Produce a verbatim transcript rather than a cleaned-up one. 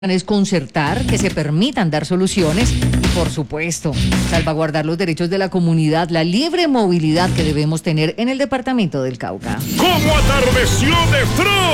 es concertar, que se permitan dar soluciones y, por supuesto, salvaguardar los derechos de la comunidad, la libre movilidad que debemos tener en el departamento del Cauca. Como atardeció de frío.